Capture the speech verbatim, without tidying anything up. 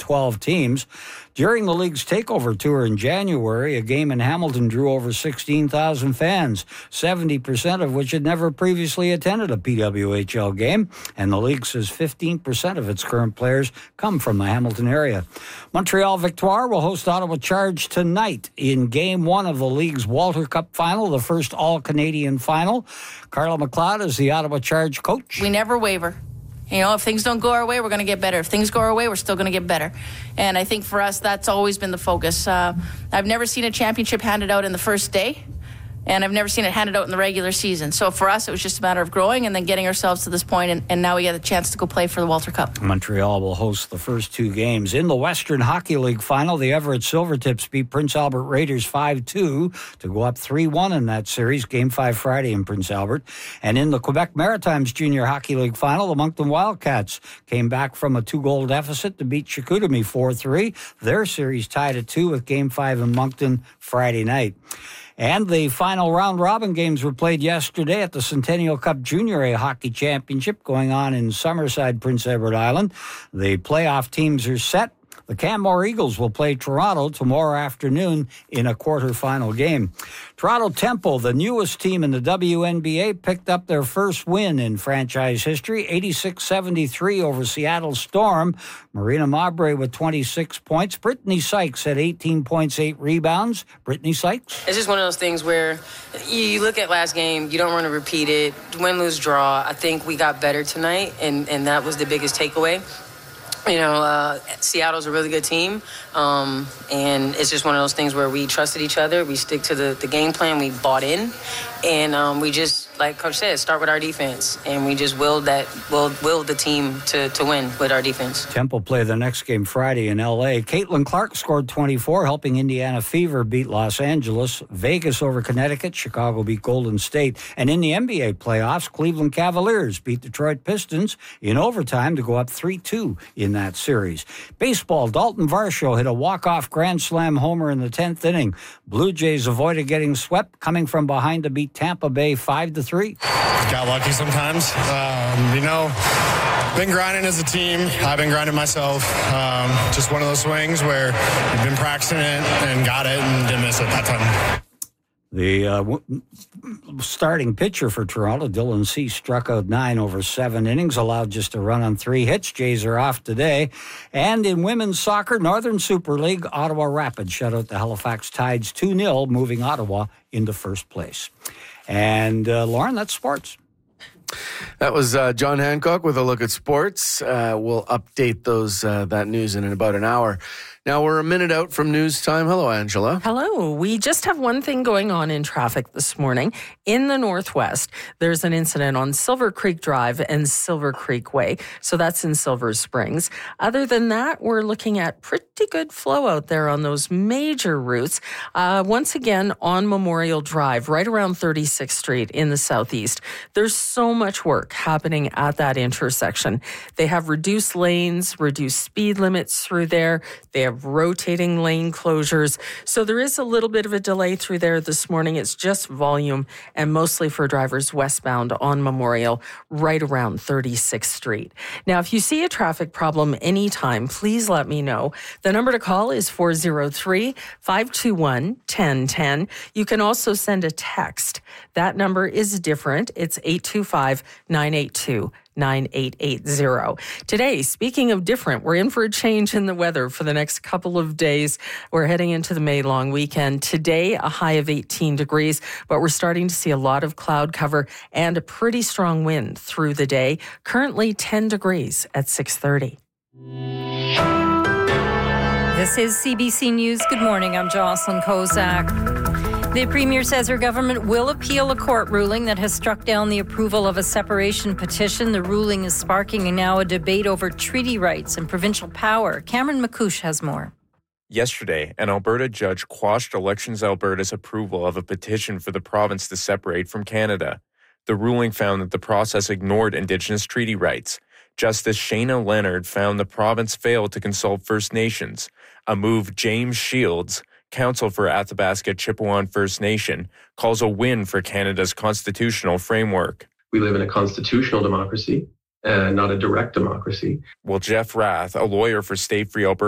twelve teams. During the league's takeover tour in January, a game in Hamilton drew over sixteen thousand fans, seventy percent of which had never previously attended a P W H L game, and the league says fifteen percent of its current players come from the Hamilton area. Montreal Victoire will host Ottawa Charge tonight in Game one of the league's Walter Cup final, the first all-Canadian final. Carla McLeod is the Ottawa Charge coach. We never waver. You know, if things don't go our way, we're going to get better. If things go our way, we're still going to get better. And I think for us, that's always been the focus. Uh, I've never seen a championship handed out in the first day, and I've never seen it handed out in the regular season. So for us, it was just a matter of growing and then getting ourselves to this point, and, and now we get a chance to go play for the Walter Cup. Montreal will host the first two games. In the Western Hockey League final, the Everett Silvertips beat Prince Albert Raiders five two to go up three one in that series. Game five Friday in Prince Albert. And in the Quebec Maritimes Junior Hockey League final, the Moncton Wildcats came back from a two-goal deficit to beat Chicoutimi four three. Their series tied at two with Game five in Moncton Friday night. And the final round-robin games were played yesterday at the Centennial Cup Junior A Hockey Championship going on in Summerside, Prince Edward Island. The playoff teams are set. The Canmore Eagles will play Toronto tomorrow afternoon in a quarterfinal game. Toronto Temple, the newest team in the W N B A, picked up their first win in franchise history, eighty-six seventy-three over Seattle Storm. Marina Mabre with twenty-six points. Brittany Sykes had eighteen points, eight rebounds. Brittany Sykes? It's just one of those things where you look at last game, you don't want to repeat it. Win, lose, draw. I think we got better tonight, and, and that was the biggest takeaway. You know, uh, Seattle's a really good team, um, and it's just one of those things where we trusted each other. We stick to the, the game plan. We bought in, and um, we just, like Coach said, start with our defense, and we just willed that willed, willed the team to, to win with our defense. Temple play the next game Friday in L A. Caitlin Clark scored twenty-four, helping Indiana Fever beat Los Angeles. Vegas over Connecticut. Chicago beat Golden State. And in the N B A playoffs, Cleveland Cavaliers beat Detroit Pistons in overtime to go up three two in that series. Baseball, Dalton Varsho hit a walk-off grand slam homer in the tenth inning. Blue Jays avoided getting swept, coming from behind to beat Tampa Bay five to three. Got lucky sometimes. Um, you know, been grinding as a team. I've been grinding myself. Um, just one of those swings where you've been practicing it and got it and didn't miss it that time. The uh, w- starting pitcher for Toronto, Dylan Cease, struck out nine over seven innings, allowed just a run on three hits. Jays are off today. And in women's soccer, Northern Super League, Ottawa Rapids shut out the Halifax Tides two nil, moving Ottawa into first place. And, uh, Lauren, that's sports. That was uh, John Hancock with a look at sports. Uh, we'll update those uh, that news in about an hour. Now we're a minute out from news time. Hello, Angela. Hello. We just have one thing going on in traffic this morning. In the Northwest, there's an incident on Silver Creek Drive and Silver Creek Way. So that's in Silver Springs. Other than that, we're looking at pretty good flow out there on those major routes. Uh, once again, on Memorial Drive, right around thirty-sixth Street in the Southeast. There's so much work happening at that intersection. They have reduced lanes, reduced speed limits through there. They have rotating lane closures. So there is a little bit of a delay through there this morning. It's just volume and mostly for drivers westbound on Memorial right around thirty-sixth Street. Now, if you see a traffic problem anytime, please let me know. The number to call is four oh three, five two one, one oh one oh. You can also send a text. That number is different. It's eight two five, nine eight two, nine eight eight zero. Today, speaking of different, we're in for a change in the weather for the next couple of days. We're heading into the May long weekend. Today, a high of eighteen degrees, but we're starting to see a lot of cloud cover and a pretty strong wind through the day. Currently ten degrees at six thirty. This is C B C News. Good morning. I'm Jocelyn Kozak. The Premier says her government will appeal a court ruling that has struck down the approval of a separation petition. The ruling is sparking now a debate over treaty rights and provincial power. Cameron McCouche has more. Yesterday, an Alberta judge quashed Elections Alberta's approval of a petition for the province to separate from Canada. The ruling found that the process ignored Indigenous treaty rights. Justice Shayna Leonard found the province failed to consult First Nations, a move James Shields, counsel for Athabasca Chippewa First Nation, calls a win for Canada's constitutional framework. We live in a constitutional democracy, uh, not a direct democracy. Well, Jeff Rath, a lawyer for Stay Free Alberta,